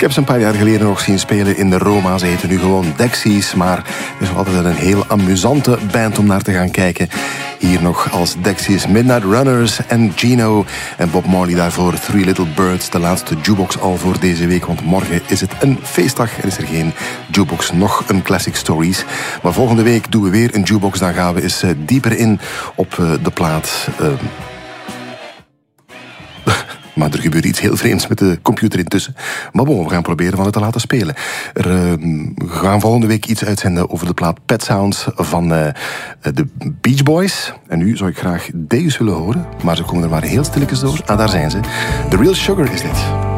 Ik heb ze een paar jaar geleden nog zien spelen in de Roma. Ze heten nu gewoon Dexys, maar het is nog altijd een heel amusante band om naar te gaan kijken. Hier nog als Dexys Midnight Runners en Gino en Bob Marley daarvoor Three Little Birds. De laatste jukebox al voor deze week, want morgen is het een feestdag en is er geen jukebox, nog een Classic Stories. Maar volgende week doen we weer een jukebox, dan gaan we eens dieper in op de plaat. Maar er gebeurt iets heel vreemds met de computer intussen. Maar bon, we gaan proberen van het te laten spelen. We gaan volgende week iets uitzenden over de plaat Pet Sounds van de Beach Boys. En nu zou ik graag Deus willen horen, maar ze komen er maar heel stilletjes door. Ah, daar zijn ze. The Real Sugar is dit.